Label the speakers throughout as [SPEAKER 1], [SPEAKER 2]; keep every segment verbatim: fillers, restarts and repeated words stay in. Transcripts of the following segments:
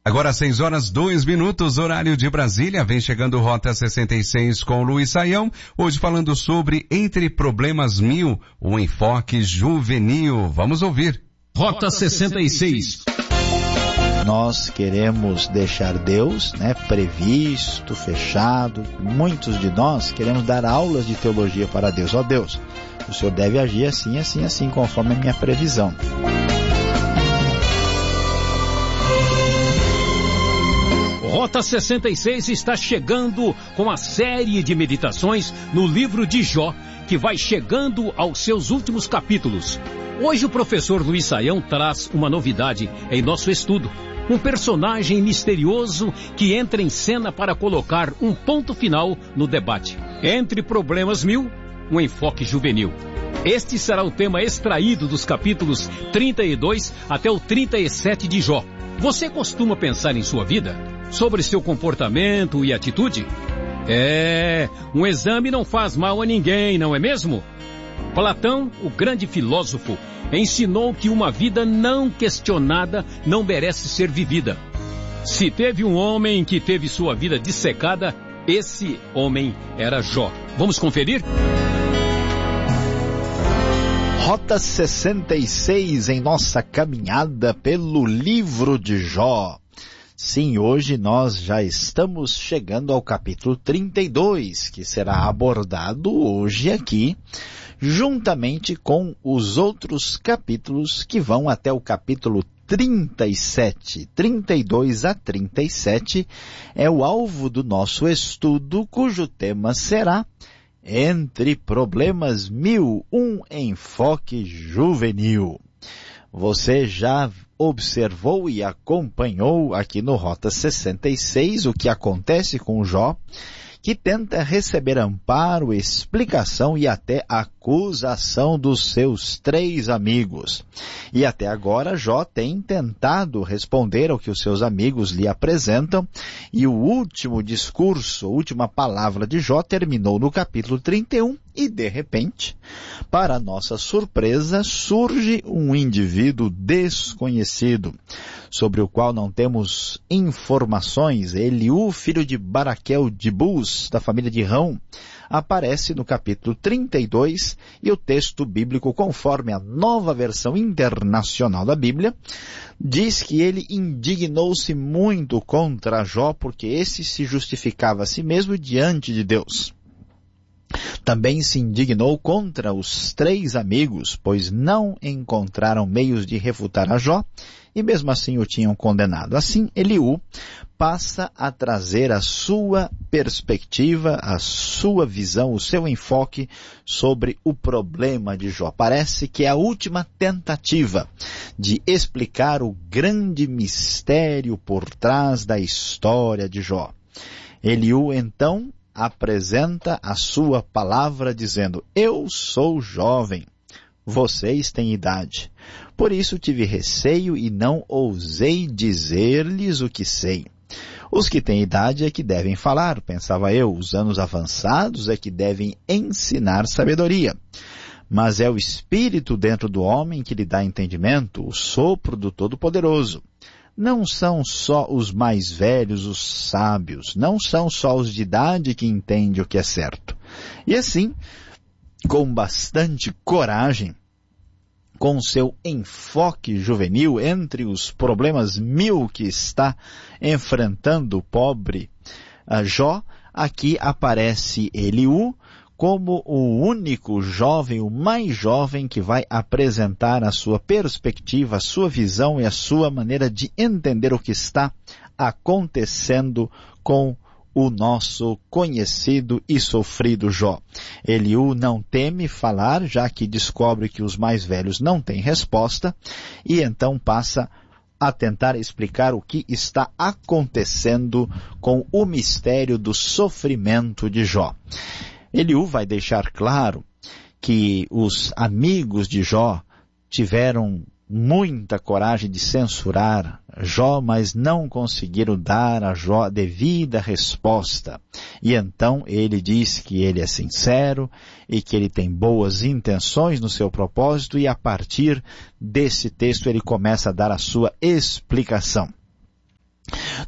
[SPEAKER 1] Agora seis horas, dois minutos, horário de Brasília, vem chegando Rota sessenta e seis com Luiz Saião, hoje falando sobre Entre Problemas Mil, o enfoque juvenil. Vamos ouvir.
[SPEAKER 2] Rota sessenta e seis.
[SPEAKER 3] Nós queremos deixar Deus, né, previsto, fechado. Muitos de nós queremos dar aulas de teologia para Deus. Ó Deus, o Senhor deve agir assim, assim, assim, conforme a minha previsão.
[SPEAKER 2] Rota sessenta e seis está chegando com a série de meditações no livro de Jó, que vai chegando aos seus últimos capítulos. Hoje o professor Luiz Saião traz uma novidade em nosso estudo. Um personagem misterioso que entra em cena para colocar um ponto final no debate. Entre Problemas Mil, um enfoque juvenil. Este será o tema extraído dos capítulos trinta e dois até o trinta e sete de Jó. Você costuma pensar em sua vida? Sobre seu comportamento e atitude? É, um exame não faz mal a ninguém, não é mesmo? Platão, o grande filósofo, ensinou que uma vida não questionada não merece ser vivida. Se teve um homem que teve sua vida dissecada, esse homem era Jó. Vamos conferir?
[SPEAKER 3] Rota sessenta e seis em nossa caminhada pelo livro de Jó. Sim, hoje nós já estamos chegando ao capítulo trinta e dois, que será abordado hoje aqui, juntamente com os outros capítulos que vão até o capítulo trinta e sete. trinta e dois a trinta e sete é o alvo do nosso estudo, cujo tema será Entre Problemas Mil, um enfoque juvenil. Você já observou e acompanhou aqui no Rota sessenta e seis o que acontece com Jó, que tenta receber amparo, explicação e até acusação dos seus três amigos. E até agora Jó tem tentado responder ao que os seus amigos lhe apresentam, e o último discurso, a última palavra de Jó terminou no capítulo trinta e um, e de repente, para nossa surpresa, surge um indivíduo desconhecido, sobre o qual não temos informações. Eliú, filho de Baraquel de Bus, da família de Rão, aparece no capítulo trinta e dois, e o texto bíblico, conforme a Nova Versão Internacional da Bíblia, diz que ele indignou-se muito contra Jó, porque esse se justificava a si mesmo diante de Deus. Também se indignou contra os três amigos, pois não encontraram meios de refutar a Jó, e mesmo assim o tinham condenado. Assim, Eliú passa a trazer a sua perspectiva, a sua visão, o seu enfoque sobre o problema de Jó. Parece que é a última tentativa de explicar o grande mistério por trás da história de Jó. Eliú, então, apresenta a sua palavra dizendo: eu sou jovem, vocês têm idade. Por isso tive receio e não ousei dizer-lhes o que sei. Os que têm idade é que devem falar, pensava eu, os anos avançados é que devem ensinar sabedoria. Mas é o Espírito dentro do homem que lhe dá entendimento, o sopro do Todo-Poderoso. Não são só os mais velhos, os sábios, não são só os de idade que entendem o que é certo. E assim, com bastante coragem, com seu enfoque juvenil entre os problemas mil que está enfrentando o pobre uh, Jó, aqui aparece Eliú como o único jovem, o mais jovem que vai apresentar a sua perspectiva, a sua visão e a sua maneira de entender o que está acontecendo com o nosso conhecido e sofrido Jó. Eliú não teme falar, já que descobre que os mais velhos não têm resposta, e então passa a tentar explicar o que está acontecendo com o mistério do sofrimento de Jó. Eliú vai deixar claro que os amigos de Jó tiveram muita coragem de censurar Jó, mas não conseguiram dar a Jó a devida resposta. E então ele diz que ele é sincero e que ele tem boas intenções no seu propósito, e a partir desse texto ele começa a dar a sua explicação.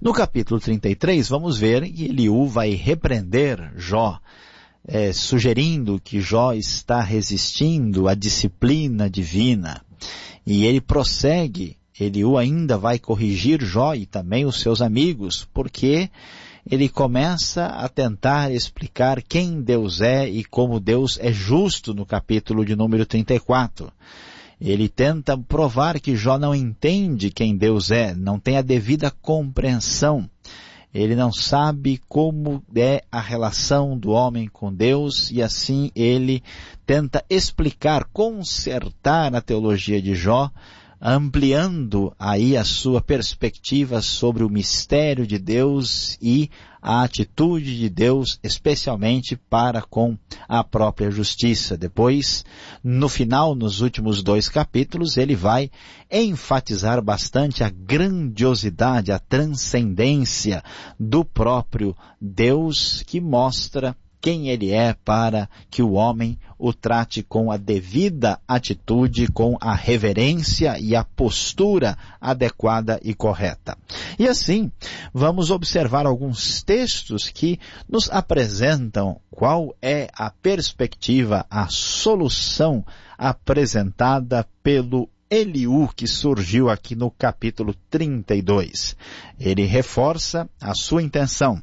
[SPEAKER 3] No capítulo trinta e três, vamos ver que Eliú vai repreender Jó, é, sugerindo que Jó está resistindo à disciplina divina. E ele prossegue, Eliú ainda vai corrigir Jó e também os seus amigos, porque ele começa a tentar explicar quem Deus é e como Deus é justo no capítulo de número trinta e quatro. Ele tenta provar que Jó não entende quem Deus é, não tem a devida compreensão. Ele não sabe como é a relação do homem com Deus e assim ele tenta explicar, consertar a teologia de Jó, ampliando aí a sua perspectiva sobre o mistério de Deus e a atitude de Deus, especialmente para com a própria justiça. Depois, no final, nos últimos dois capítulos, ele vai enfatizar bastante a grandiosidade, a transcendência do próprio Deus, que mostra quem ele é para que o homem o trate com a devida atitude, com a reverência e a postura adequada e correta. E assim, vamos observar alguns textos que nos apresentam qual é a perspectiva, a solução apresentada pelo Eliú, que surgiu aqui no capítulo trinta e dois. Ele reforça a sua intenção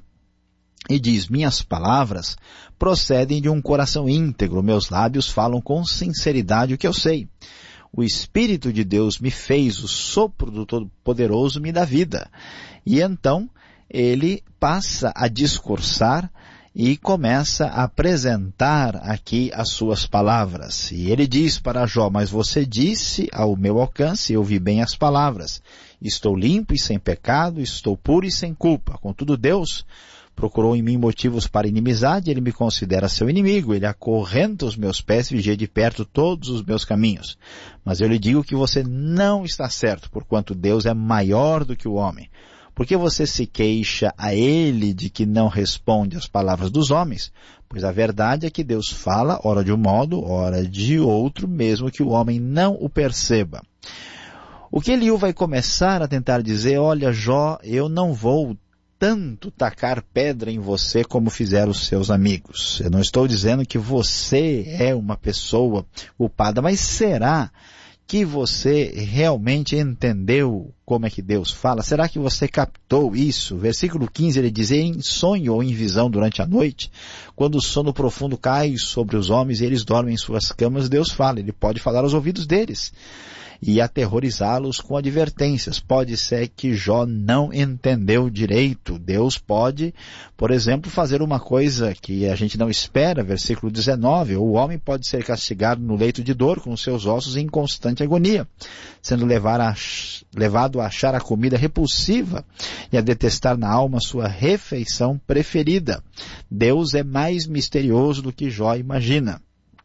[SPEAKER 3] e diz: minhas palavras procedem de um coração íntegro, meus lábios falam com sinceridade o que eu sei. O Espírito de Deus me fez, o sopro do Todo-Poderoso me dá vida. E então ele passa a discursar e começa a apresentar aqui as suas palavras. E ele diz para Jó: mas você disse ao meu alcance, eu ouvi bem as palavras. Estou limpo e sem pecado, estou puro e sem culpa. Contudo, Deus procurou em mim motivos para inimizade, ele me considera seu inimigo, ele acorrenta os meus pés, vigia de perto todos os meus caminhos. Mas eu lhe digo que você não está certo, porquanto Deus é maior do que o homem. Por que você se queixa a ele de que não responde às palavras dos homens? Pois a verdade é que Deus fala, ora de um modo, ora de outro, mesmo que o homem não o perceba. O que Eliú vai começar a tentar dizer: olha, Jó, eu não vou tanto tacar pedra em você como fizeram os seus amigos. Eu não estou dizendo que você é uma pessoa culpada, mas será que você realmente entendeu como é que Deus fala? Será que você captou isso? Versículo quinze, ele diz: em sonho ou em visão durante a noite, quando o sono profundo cai sobre os homens e eles dormem em suas camas, Deus fala. Ele pode falar aos ouvidos deles e aterrorizá-los com advertências. Pode ser que Jó não entendeu direito. Deus pode, por exemplo, fazer uma coisa que a gente não espera, versículo dezenove, o homem pode ser castigado no leito de dor, com seus ossos em constante agonia, sendo a, levado a achar a comida repulsiva e a detestar na alma sua refeição preferida. Deus é mais misterioso do que Jó imagina.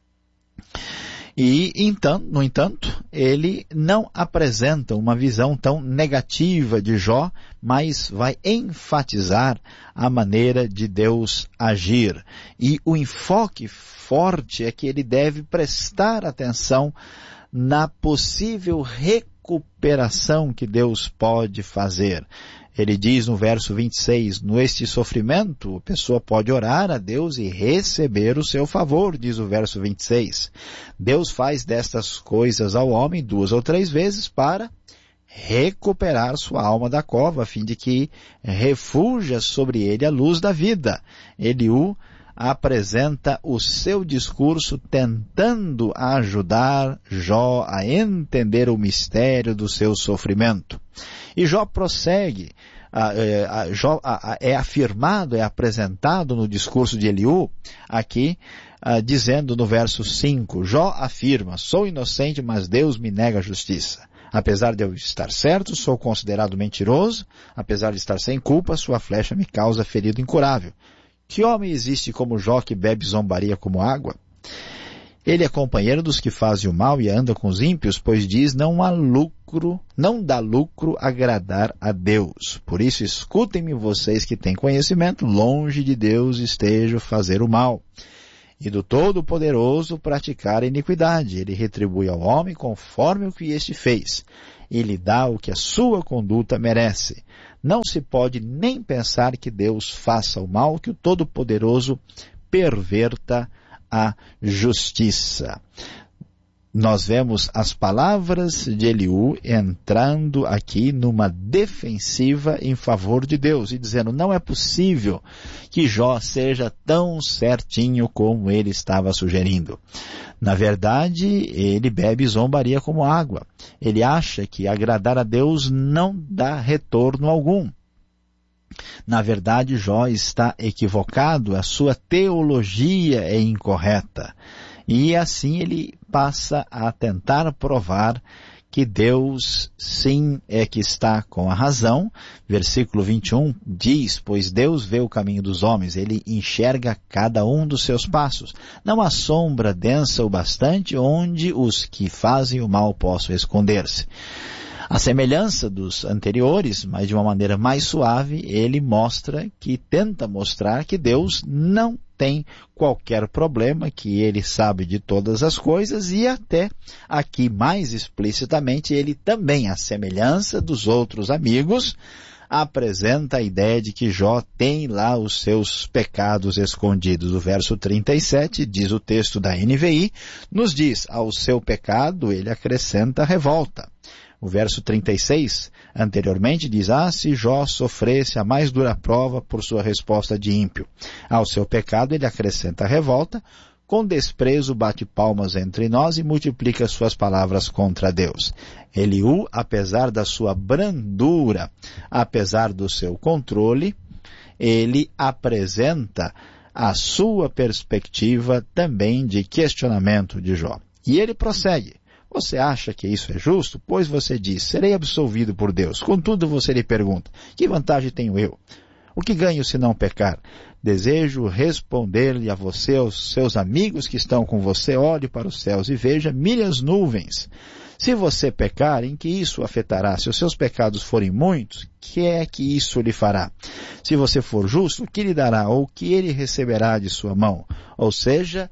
[SPEAKER 3] E, então, no entanto, ele não apresenta uma visão tão negativa de Jó, mas vai enfatizar a maneira de Deus agir. E o enfoque forte é que ele deve prestar atenção na possível recuperação que Deus pode fazer. Ele diz no verso vinte e seis, neste sofrimento, a pessoa pode orar a Deus e receber o seu favor, diz o verso vinte e seis. Deus faz destas coisas ao homem duas ou três vezes para recuperar sua alma da cova, a fim de que refuja sobre ele a luz da vida. Eliú apresenta o seu discurso tentando ajudar Jó a entender o mistério do seu sofrimento. E Jó prossegue, a, a, a, Jó a, a, é afirmado, é apresentado no discurso de Eliú, aqui, a, dizendo no verso cinco, Jó afirma: sou inocente, mas Deus me nega a justiça. Apesar de eu estar certo, sou considerado mentiroso, apesar de estar sem culpa, sua flecha me causa ferido incurável. Que homem existe como Jó, que bebe zombaria como água? Ele é companheiro dos que fazem o mal e anda com os ímpios, pois diz: não há lucro, não dá lucro agradar a Deus. Por isso, escutem-me vocês que têm conhecimento, longe de Deus esteja fazer o mal. E do Todo-Poderoso praticar a iniquidade. Ele retribui ao homem conforme o que este fez. Ele dá o que a sua conduta merece. Não se pode nem pensar que Deus faça o mal, que o Todo-Poderoso perverta a justiça. Nós vemos as palavras de Eliú entrando aqui numa defensiva em favor de Deus e dizendo, não é possível que Jó seja tão certinho como ele estava sugerindo. Na verdade, ele bebe zombaria como água. Ele acha que agradar a Deus não dá retorno algum. Na verdade, Jó está equivocado, a sua teologia é incorreta. E assim ele passa a tentar provar que Deus sim é que está com a razão. Versículo vinte e um diz, pois Deus vê o caminho dos homens, ele enxerga cada um dos seus passos. Não há sombra densa o bastante onde os que fazem o mal possam esconder-se. A semelhança dos anteriores, mas de uma maneira mais suave, ele mostra que tenta mostrar que Deus não tem qualquer problema, que ele sabe de todas as coisas e até aqui mais explicitamente ele também, à semelhança dos outros amigos, apresenta a ideia de que Jó tem lá os seus pecados escondidos. O verso trinta e sete, diz o texto da N V I, nos diz, ao seu pecado ele acrescenta revolta. O verso trinta e seis, anteriormente, diz, ah, se Jó sofresse a mais dura prova por sua resposta de ímpio. Ao seu pecado ele acrescenta revolta, com desprezo bate palmas entre nós e multiplica suas palavras contra Deus. Eliú, apesar da sua brandura, apesar do seu controle, ele apresenta a sua perspectiva também de questionamento de Jó. E ele prossegue. Você acha que isso é justo? Pois você diz, serei absolvido por Deus. Contudo, você lhe pergunta, que vantagem tenho eu? O que ganho se não pecar? Desejo responder-lhe a você, aos seus amigos que estão com você, olhe para os céus e veja milhas nuvens. Se você pecar, em que isso afetará? Se os seus pecados forem muitos, que é que isso lhe fará? Se você for justo, o que lhe dará? Ou o que ele receberá de sua mão? Ou seja,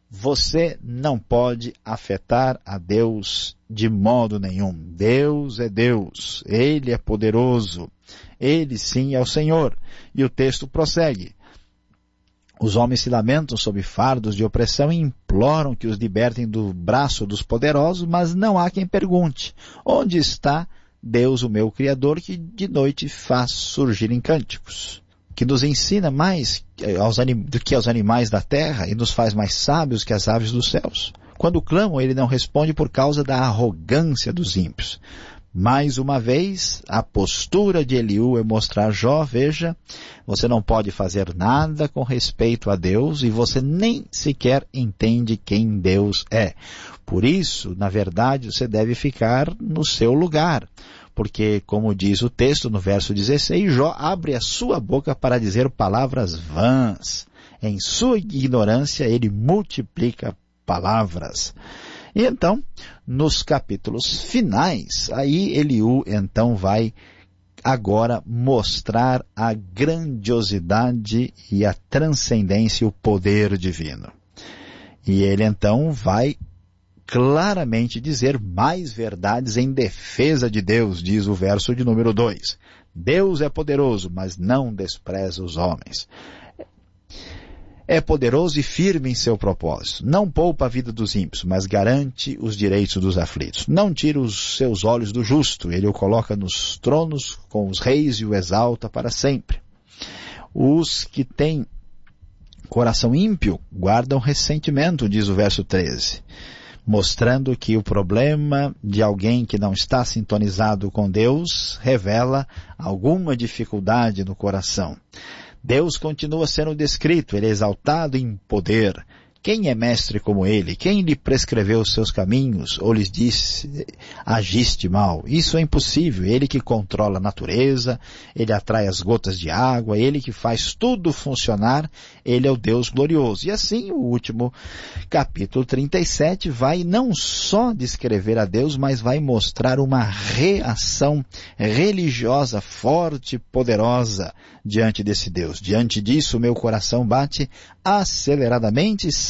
[SPEAKER 3] você não pode afetar a Deus de modo nenhum. Deus é Deus, Ele é poderoso, Ele sim é o Senhor. E o texto prossegue. Os homens se lamentam sob fardos de opressão e imploram que os libertem do braço dos poderosos, mas não há quem pergunte, onde está Deus, o meu Criador, que de noite faz surgir em cânticos? Que nos ensina mais aos anim... do que aos animais da terra e nos faz mais sábios que as aves dos céus. Quando clamam, ele não responde por causa da arrogância dos ímpios. Mais uma vez, a postura de Eliú é mostrar Jó, veja, você não pode fazer nada com respeito a Deus e você nem sequer entende quem Deus é. Por isso, na verdade, você deve ficar no seu lugar. Porque, como diz o texto no verso dezesseis, Jó abre a sua boca para dizer palavras vãs. Em sua ignorância, ele multiplica palavras. E então, nos capítulos finais, aí Eliú então vai agora mostrar a grandiosidade e a transcendência e o poder divino. E ele então vai claramente dizer mais verdades em defesa de Deus, diz o verso de número dois. Deus é poderoso, mas não despreza os homens. É poderoso e firme em seu propósito. Não poupa a vida dos ímpios, mas garante os direitos dos aflitos. Não tira os seus olhos do justo, ele o coloca nos tronos com os reis e o exalta para sempre. Os que têm coração ímpio guardam ressentimento, diz o verso treze. Mostrando que o problema de alguém que não está sintonizado com Deus revela alguma dificuldade no coração. Deus continua sendo descrito, ele é exaltado em poder. Quem é mestre como ele? Quem lhe prescreveu os seus caminhos ou lhes disse, agiste mal? Isso é impossível. Ele que controla a natureza, ele atrai as gotas de água, ele que faz tudo funcionar, ele é o Deus glorioso. E assim o último capítulo trinta e sete vai não só descrever a Deus, mas vai mostrar uma reação religiosa forte e poderosa diante desse Deus. Diante disso, meu coração bate aceleradamente,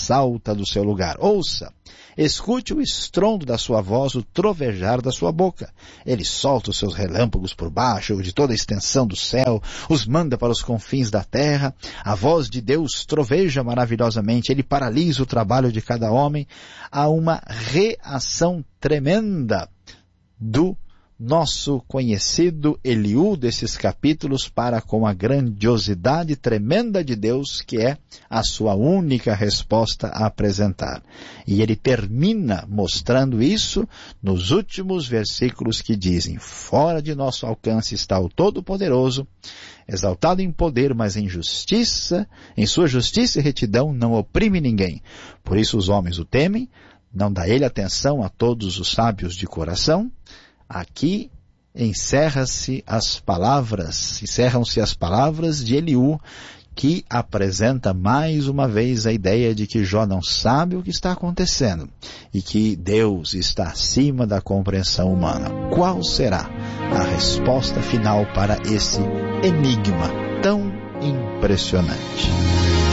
[SPEAKER 3] salta do seu lugar. Ouça, escute o estrondo da sua voz, o trovejar da sua boca. Ele solta os seus relâmpagos por baixo de toda a extensão do céu, os manda para os confins da terra. A voz de Deus troveja maravilhosamente, ele paralisa o trabalho de cada homem. Há uma reação tremenda do nosso conhecido Eliú desses capítulos para com a grandiosidade tremenda de Deus, que é a sua única resposta a apresentar. E ele termina mostrando isso nos últimos versículos que dizem: fora de nosso alcance está o Todo-Poderoso, exaltado em poder, mas em justiça, em sua justiça e retidão não oprime ninguém. Por isso os homens o temem, não dá ele atenção a todos os sábios de coração. Aqui encerra-se as palavras, encerram-se as palavras de Eliú, que apresenta mais uma vez a ideia de que Jó não sabe o que está acontecendo e que Deus está acima da compreensão humana. Qual será a resposta final para esse enigma tão impressionante?